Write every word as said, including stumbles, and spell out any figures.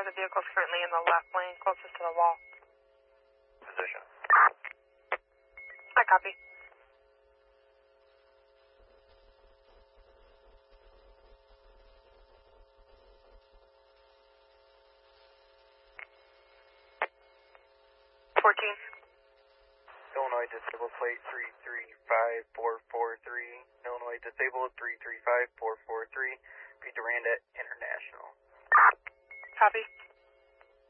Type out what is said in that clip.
the vehicle is currently in the left lane, closest to the wall. Position. I copy. fourteen. Illinois disabled plate three three five four four three. Illinois disabled three three five four four three. Pete Durand at International. Copy.